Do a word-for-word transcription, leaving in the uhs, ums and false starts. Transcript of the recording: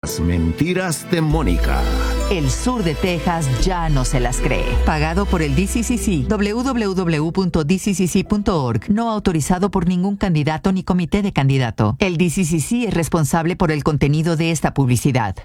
Las mentiras de Mónica. El sur de Texas ya no se las cree. Pagado por el D C C C. doble u doble u doble u punto d c c c punto org. No autorizado por ningún candidato ni comité de candidato. El D C C C es responsable por el contenido de esta publicidad.